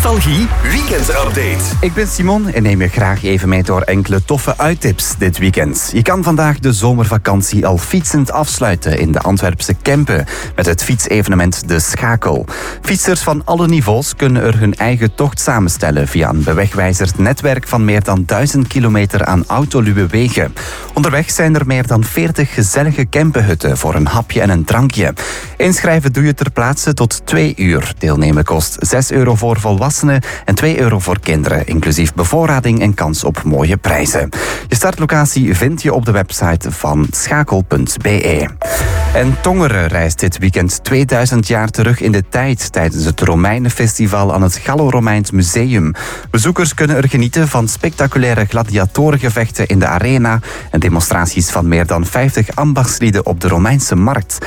Nostalgie Weekend-update. Ik ben Simon en neem je graag even mee door enkele toffe uittips dit weekend. Je kan vandaag de zomervakantie al fietsend afsluiten in de Antwerpse Kempen met het fietsevenement De Schakel. Fietsers van alle niveaus kunnen er hun eigen tocht samenstellen via een bewegwijzerd netwerk van meer dan 1000 kilometer aan autoluwe wegen. Onderweg zijn er meer dan 40 gezellige campenhutten voor een hapje en een drankje. Inschrijven doe je ter plaatse tot 2 uur. Deelnemen kost €6 voor volwassenen en €2 voor kinderen, inclusief bevoorrading en kans op mooie prijzen. Je startlocatie vind je op de website van schakel.be. En Tongeren reist dit weekend 2000 jaar terug in de tijd tijdens het Romeinenfestival aan het Gallo-Romeins Museum. Bezoekers kunnen er genieten van spectaculaire gladiatorengevechten in de arena en demonstraties van meer dan 50 ambachtslieden op de Romeinse markt.